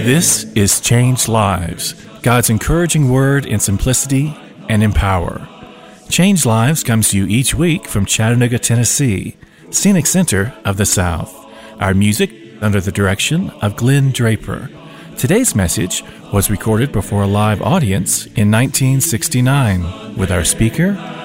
This is Changed Lives, God's encouraging word in simplicity and in power. Changed Lives comes to you each week from Chattanooga, Tennessee, Scenic Center of the South. Our music under the direction of Glenn Draper. Today's message was recorded before a live audience in 1969 with our speaker,